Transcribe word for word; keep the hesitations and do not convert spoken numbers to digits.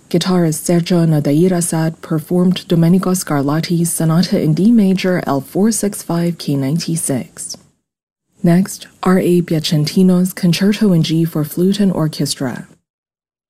Guitarist Sergio Nadairasad performed Domenico Scarlatti's Sonata in D major L four sixty-five K ninety-six. Next, R A Piacentino's Concerto in G for Flute and Orchestra.